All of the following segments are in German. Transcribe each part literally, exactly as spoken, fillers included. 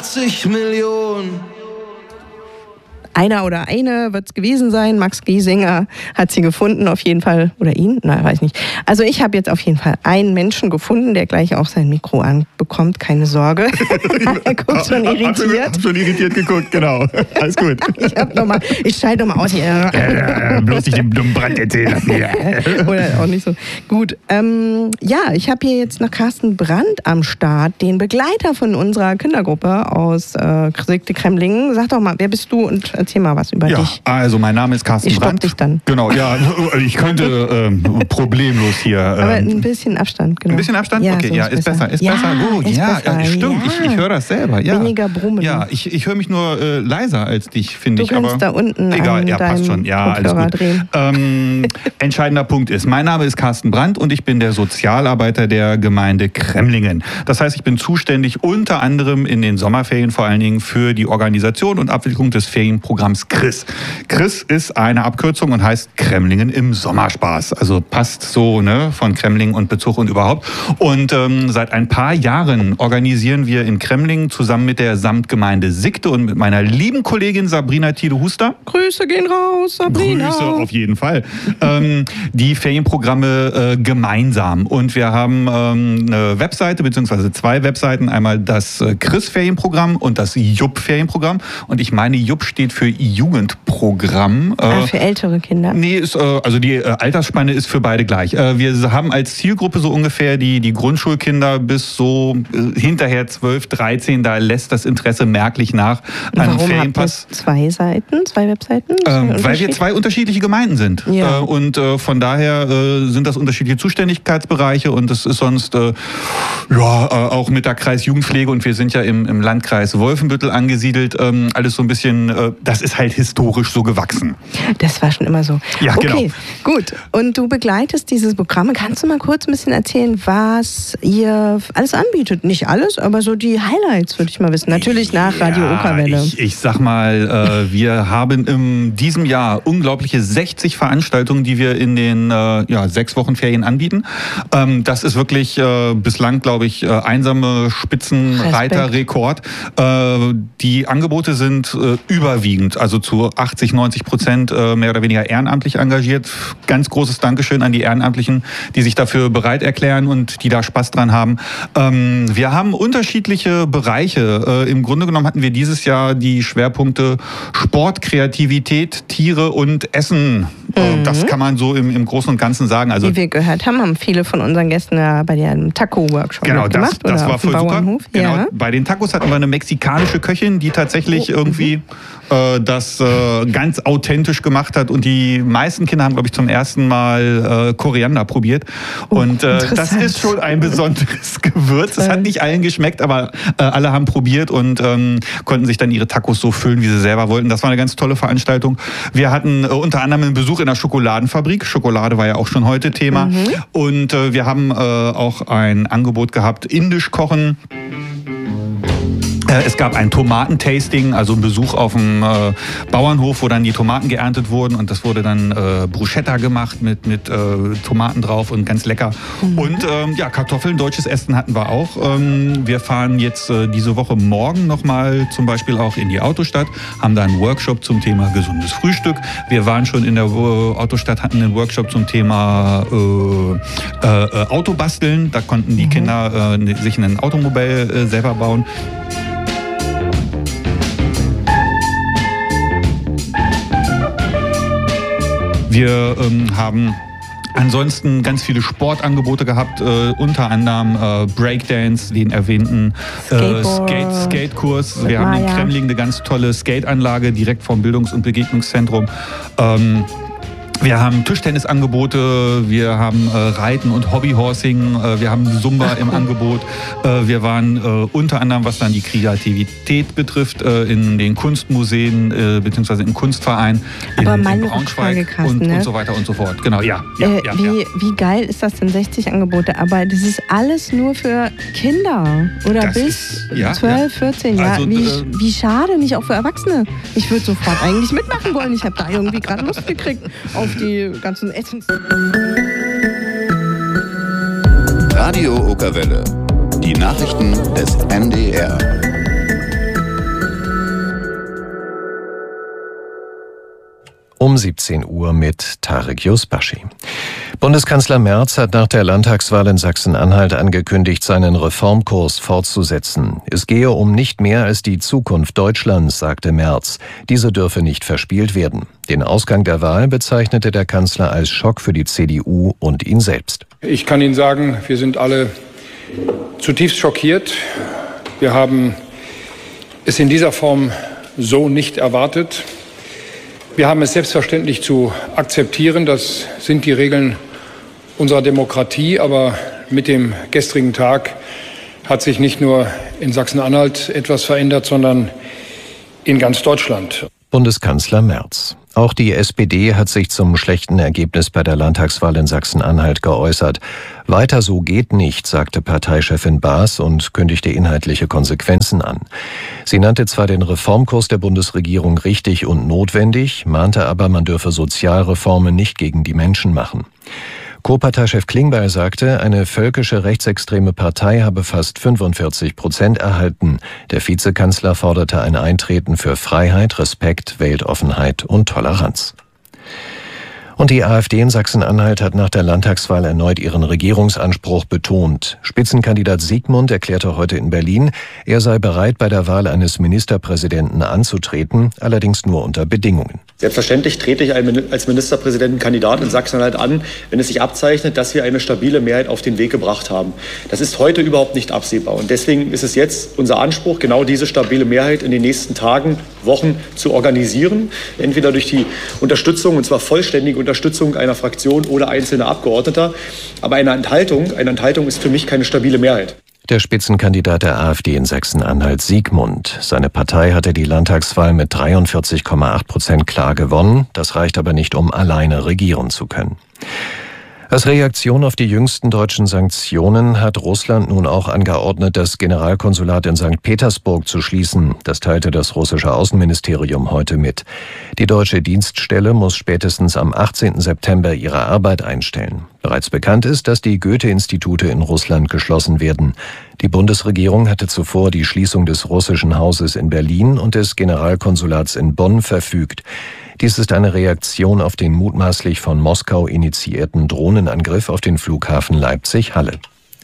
achtzig Millionen. Einer oder eine wird es gewesen sein. Max Giesinger hat sie gefunden, auf jeden Fall. Oder ihn? Nein, weiß nicht. Also ich habe jetzt auf jeden Fall einen Menschen gefunden, der gleich auch sein Mikro anbekommt. Keine Sorge. Er guckt schon irritiert. Hab schon irritiert geguckt, genau. Alles gut. Ich, hab noch mal, ich schalte nochmal aus hier. Äh, bloß nicht den dummen Brand erzählen. Oder auch nicht so. Gut. Ähm, ja, ich habe hier jetzt noch Carsten Brandt am Start, den Begleiter von unserer Kindergruppe aus äh, Sigte Kremlingen. Sag doch mal, wer bist du und erzähl mal was über ja, dich. Also mein Name ist Carsten ich Brandt. Dich dann. Genau, ja, ich könnte ähm, problemlos hier. Ähm, Aber ein bisschen Abstand, genau. Ein bisschen Abstand? Ja, okay, so ja, ist ist besser. besser. Ist ja, besser, gut. Ist Ja, besser. ja, stimmt, ja. ich, ich höre das selber. Ja. Weniger Brummen. Ja, ich, ich höre mich nur äh, leiser als dich, finde ich. Du kannst aber da unten egal, an ja, passt schon. Ja, alles gut. Drehen. Ähm, entscheidender Punkt ist, mein Name ist Carsten Brandt und ich bin der Sozialarbeiter der Gemeinde Kremlingen. Das heißt, ich bin zuständig unter anderem in den Sommerferien vor allen Dingen für die Organisation und Abwicklung des Ferienprogramms C R I S. C R I S ist eine Abkürzung und heißt Kremlingen im Sommerspaß. Also passt so, ne, von Kremlingen und Bezug und überhaupt. Und ähm, seit ein paar Jahren organisieren wir in Kremlingen zusammen mit der Samtgemeinde Sigte und mit meiner lieben Kollegin Sabrina Thiele-Huster. Grüße gehen raus, Sabrina. Grüße auf jeden Fall. ähm, die Ferienprogramme äh, gemeinsam. Und wir haben ähm, eine Webseite, beziehungsweise zwei Webseiten. Einmal das äh, C R I S-Ferienprogramm und das J U P-Ferienprogramm. Und ich meine, J U P steht für Jugendprogramm. Äh, ah, für ältere Kinder? Nee, ist, äh, also die äh, Altersspanne ist für beide gleich. Äh, wir haben als Zielgruppe so ungefähr die, die Grundschulkinder bis so äh, hinterher zwölf, dreizehn. Da lässt das Interesse merklich nach an Warum Ferienpass. Habt ihr zwei Seiten, zwei Webseiten? Ähm, weil wir zwei unterschiedliche Gemeinden sind. Ja. Äh, und äh, von daher äh, sind das unterschiedliche Zuständigkeitsbereiche und es ist sonst äh, ja, äh, auch mit der Kreisjugendpflege und wir sind ja im, im Landkreis Wolfenbüttel angesiedelt. Ähm, alles so ein bisschen, äh, das ist halt historisch so gewachsen. Das war schon immer so. Ja, okay, genau. Gut. Und du begleitest dieses Programm. Kannst du mal kurz ein bisschen erzählen, was ihr alles anbietet? Nicht alles, aber so die Highlights würde ich mal wissen. Natürlich nach Radio ja, Okerwelle. Ich, ich sag mal, äh, wir haben in diesem Jahr unglaubliche sechzig Veranstaltungen, die wir in den äh, ja, sechs Wochen Ferien anbieten. Ähm, das ist wirklich äh, bislang, glaube ich, äh, einsame Spitzenreiterrekord. Äh, die Angebote sind äh, überwiegend, also zu achtzig, neunzig Prozent äh, mehr oder weniger ehrenamtlich engagiert. Ganz großes Dankeschön an die Ehrenamtlichen, die sich dafür bereit erklären und die da Spaß dran haben. Ähm, wir haben unterschiedliche Bereiche. Äh, im Grunde genommen hatten wir dieses Jahr die Schwerpunkte Sport, Kreativität, Tiere und Essen. Mhm. Das kann man so im, im Großen und Ganzen sagen. Also, wie wir gehört haben, haben viele von unseren Gästen ja bei dem Taco-Workshop genau, mitgemacht. Das, das oder war voll super. Genau, ja. Bei den Tacos hatten wir eine mexikanische Köchin, die tatsächlich oh, irgendwie äh, das äh, ganz authentisch gemacht hat. Und die meisten Kinder haben, glaube ich, zum ersten Mal äh, Koriander probiert. Oh, und äh, das ist schon ein besonderes Gewürz. Es hat nicht allen geschmeckt, aber äh, alle haben probiert und ähm, konnten sich dann ihre Tacos so füllen, wie sie selber wollten. Das war eine ganz tolle Veranstaltung. Wir hatten äh, unter anderem einen Besuch in der Schokoladenfabrik. Schokolade war ja auch schon heute Thema. Mhm. Und äh, wir haben äh, auch ein Angebot gehabt, indisch kochen. Es gab ein Tomatentasting, also ein Besuch auf dem äh, Bauernhof, wo dann die Tomaten geerntet wurden und das wurde dann äh, Bruschetta gemacht mit, mit äh, Tomaten drauf und ganz lecker. Mhm. Und ähm, ja, Kartoffeln, deutsches Essen hatten wir auch. Ähm, wir fahren jetzt äh, diese Woche morgen nochmal zum Beispiel auch in die Autostadt, haben da einen Workshop zum Thema gesundes Frühstück. Wir waren schon in der äh, Autostadt, hatten einen Workshop zum Thema äh, äh, Autobasteln. Da konnten die mhm. Kinder äh, sich ein Automobil äh, selber bauen. Wir ähm, haben ansonsten ganz viele Sportangebote gehabt, äh, unter anderem äh, Breakdance, den erwähnten äh, Skate, Skatekurs. Wir haben in Kremlingen eine ganz tolle Skateanlage direkt vom Bildungs- und Begegnungszentrum. Ähm, Wir haben Tischtennisangebote, wir haben äh, Reiten und Hobbyhorsing, äh, wir haben Zumba im Angebot. Äh, wir waren äh, unter anderem, was dann die Kreativität betrifft, äh, in den Kunstmuseen äh, bzw. im Kunstverein Aber in, meine in Braunschweig Rückfrage, und, ne? und so weiter und so fort. Genau, ja. ja, äh, ja, wie, ja. wie geil ist das denn, sechzig Angebote? Aber das ist alles nur für Kinder oder Das bis ist- ja, zwölf, vierzehn. Ja, Also, wie, äh, wie schade, nicht auch für Erwachsene. Ich würde sofort eigentlich mitmachen wollen. Ich habe da irgendwie gerade Lust gekriegt auf die ganzen Essens... Radio Okerwelle. Die Nachrichten des N D R. um siebzehn Uhr mit Tarek Yusbashi. Bundeskanzler Merz hat nach der Landtagswahl in Sachsen-Anhalt angekündigt, seinen Reformkurs fortzusetzen. Es gehe um nicht mehr als die Zukunft Deutschlands, sagte Merz. Diese dürfe nicht verspielt werden. Den Ausgang der Wahl bezeichnete der Kanzler als Schock für die C D U und ihn selbst. Ich kann Ihnen sagen, wir sind alle zutiefst schockiert. Wir haben es in dieser Form so nicht erwartet. Wir haben es selbstverständlich zu akzeptieren. Das sind die Regeln unserer Demokratie. Aber mit dem gestrigen Tag hat sich nicht nur in Sachsen-Anhalt etwas verändert, sondern in ganz Deutschland. Bundeskanzler Merz. Auch die S P D hat sich zum schlechten Ergebnis bei der Landtagswahl in Sachsen-Anhalt geäußert. Weiter so geht nicht, sagte Parteichefin Baas und kündigte inhaltliche Konsequenzen an. Sie nannte zwar den Reformkurs der Bundesregierung richtig und notwendig, mahnte aber, man dürfe Sozialreformen nicht gegen die Menschen machen. Co-Parteichef Klingbeil sagte, eine völkische rechtsextreme Partei habe fast fünfundvierzig Prozent erhalten. Der Vizekanzler forderte ein Eintreten für Freiheit, Respekt, Weltoffenheit und Toleranz. Und die AfD in Sachsen-Anhalt hat nach der Landtagswahl erneut ihren Regierungsanspruch betont. Spitzenkandidat Siegmund erklärte heute in Berlin, er sei bereit, bei der Wahl eines Ministerpräsidenten anzutreten, allerdings nur unter Bedingungen. Selbstverständlich trete ich als Ministerpräsidentenkandidat in Sachsen-Anhalt an, wenn es sich abzeichnet, dass wir eine stabile Mehrheit auf den Weg gebracht haben. Das ist heute überhaupt nicht absehbar. Und deswegen ist es jetzt unser Anspruch, genau diese stabile Mehrheit in den nächsten Tagen, Wochen zu organisieren. Entweder durch die Unterstützung, und zwar vollständige Unterstützung einer Fraktion oder einzelner Abgeordneter. Aber eine Enthaltung, eine Enthaltung ist für mich keine stabile Mehrheit. Der Spitzenkandidat der AfD in Sachsen-Anhalt, Siegmund. Seine Partei hatte die Landtagswahl mit dreiundvierzig Komma acht Prozent klar gewonnen. Das reicht aber nicht, um alleine regieren zu können. Als Reaktion auf die jüngsten deutschen Sanktionen hat Russland nun auch angeordnet, das Generalkonsulat in Sankt Petersburg zu schließen. Das teilte das russische Außenministerium heute mit. Die deutsche Dienststelle muss spätestens am achtzehnten September ihre Arbeit einstellen. Bereits bekannt ist, dass die Goethe-Institute in Russland geschlossen werden. Die Bundesregierung hatte zuvor die Schließung des russischen Hauses in Berlin und des Generalkonsulats in Bonn verfügt. Dies ist eine Reaktion auf den mutmaßlich von Moskau initiierten Drohnenangriff auf den Flughafen Leipzig-Halle.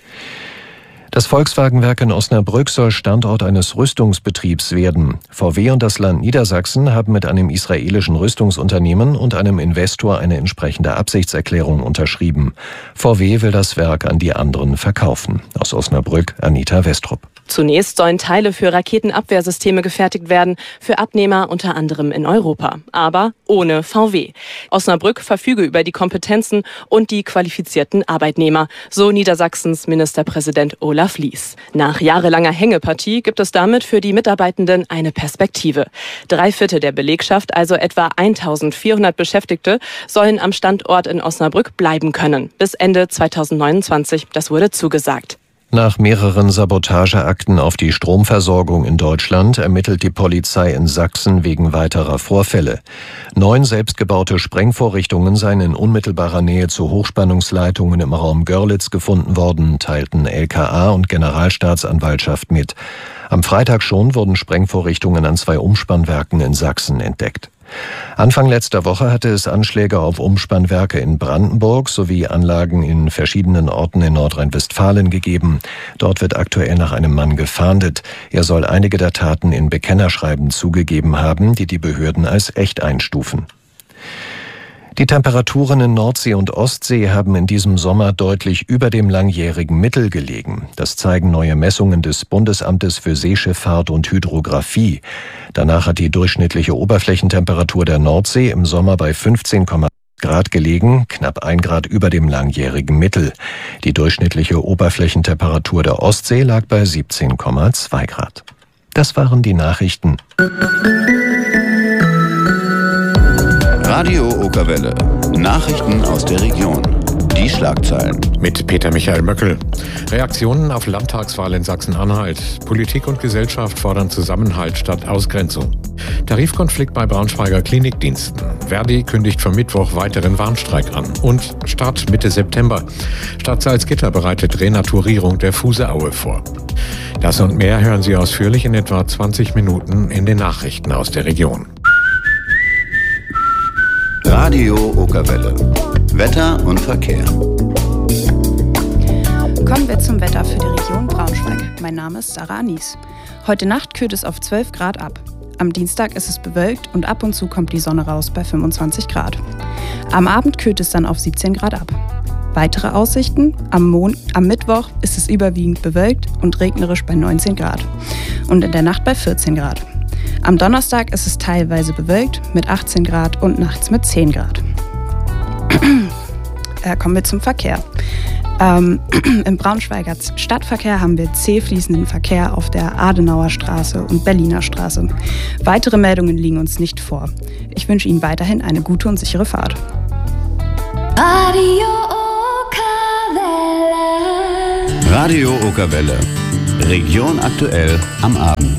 Das Volkswagenwerk in Osnabrück soll Standort eines Rüstungsbetriebs werden. V W und das Land Niedersachsen haben mit einem israelischen Rüstungsunternehmen und einem Investor eine entsprechende Absichtserklärung unterschrieben. V W will das Werk an die anderen verkaufen. Aus Osnabrück, Anita Westrup. Zunächst sollen Teile für Raketenabwehrsysteme gefertigt werden, für Abnehmer unter anderem in Europa, aber ohne V W. Osnabrück verfüge über die Kompetenzen und die qualifizierten Arbeitnehmer, so Niedersachsens Ministerpräsident Olaf Lies. Nach jahrelanger Hängepartie gibt es damit für die Mitarbeitenden eine Perspektive. Drei Viertel der Belegschaft, also etwa eintausendvierhundert Beschäftigte, sollen am Standort in Osnabrück bleiben können. Bis Ende zweitausendneunundzwanzig, das wurde zugesagt. Nach mehreren Sabotageakten auf die Stromversorgung in Deutschland ermittelt die Polizei in Sachsen wegen weiterer Vorfälle. Neun selbstgebaute Sprengvorrichtungen seien in unmittelbarer Nähe zu Hochspannungsleitungen im Raum Görlitz gefunden worden, teilten L K A und Generalstaatsanwaltschaft mit. Am Freitag schon wurden Sprengvorrichtungen an zwei Umspannwerken in Sachsen entdeckt. Anfang letzter Woche hatte es Anschläge auf Umspannwerke in Brandenburg sowie Anlagen in verschiedenen Orten in Nordrhein-Westfalen gegeben. Dort wird aktuell nach einem Mann gefahndet. Er soll einige der Taten in Bekennerschreiben zugegeben haben, die die Behörden als echt einstufen. Die Temperaturen in Nordsee und Ostsee haben in diesem Sommer deutlich über dem langjährigen Mittel gelegen. Das zeigen neue Messungen des Bundesamtes für Seeschifffahrt und Hydrographie. Danach hat die durchschnittliche Oberflächentemperatur der Nordsee im Sommer bei fünfzehn Komma Grad gelegen, knapp ein Grad über dem langjährigen Mittel. Die durchschnittliche Oberflächentemperatur der Ostsee lag bei siebzehn Komma zwei Grad. Das waren die Nachrichten. Radio Okerwelle. Nachrichten aus der Region. Die Schlagzeilen. Mit Peter Michael Möckel. Reaktionen auf Landtagswahl in Sachsen-Anhalt. Politik und Gesellschaft fordern Zusammenhalt statt Ausgrenzung. Tarifkonflikt bei Braunschweiger Klinikdiensten. Verdi kündigt für Mittwoch weiteren Warnstreik an. Und Start Mitte September. Stadt Salzgitter bereitet Renaturierung der Fuseaue vor. Das und mehr hören Sie ausführlich in etwa zwanzig Minuten in den Nachrichten aus der Region. Radio Okerwelle. Wetter und Verkehr. Kommen wir zum Wetter für die Region Braunschweig. Mein Name ist Sarah Anis. Heute Nacht kühlt es auf zwölf Grad ab. Am Dienstag ist es bewölkt und ab und zu kommt die Sonne raus bei fünfundzwanzig Grad. Am Abend kühlt es dann auf siebzehn Grad ab. Weitere Aussichten: am, Mon- am Mittwoch ist es überwiegend bewölkt und regnerisch bei neunzehn Grad und in der Nacht bei vierzehn Grad. Am Donnerstag ist es teilweise bewölkt mit achtzehn Grad und nachts mit zehn Grad. äh, kommen wir zum Verkehr. Ähm, Im Braunschweiger Stadtverkehr haben wir zäh fließenden Verkehr auf der Adenauer Straße und Berliner Straße. Weitere Meldungen liegen uns nicht vor. Ich wünsche Ihnen weiterhin eine gute und sichere Fahrt. Radio Okerwelle. Radio Okerwelle. Region aktuell am Abend.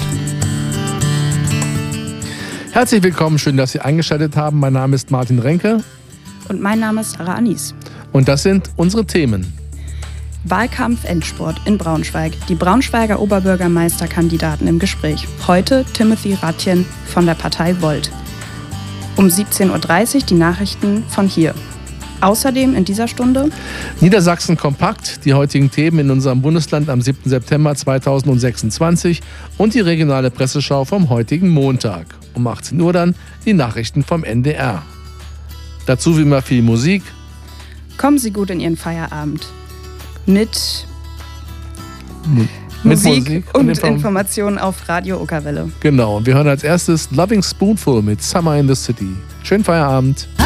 Herzlich willkommen, schön, dass Sie eingeschaltet haben. Mein Name ist Martin Renke. Und mein Name ist Sarah Anis. Und das sind unsere Themen. Wahlkampf-Endspurt in Braunschweig. Die Braunschweiger Oberbürgermeisterkandidaten im Gespräch. Heute Timothy Ratjen von der Partei Volt. Um siebzehn Uhr dreißig die Nachrichten von hier. Außerdem in dieser Stunde Niedersachsen kompakt, die heutigen Themen in unserem Bundesland am siebten September zweitausendsechsundzwanzig und die regionale Presseschau vom heutigen Montag. Um achtzehn Uhr dann die Nachrichten vom N D R. Dazu wie immer viel Musik. Kommen Sie gut in Ihren Feierabend mit, mit Musik, Musik und, und Inform- Inform- Informationen auf Radio Okerwelle. Genau, wir hören als erstes Loving Spoonful mit Summer in the City. Schönen Feierabend.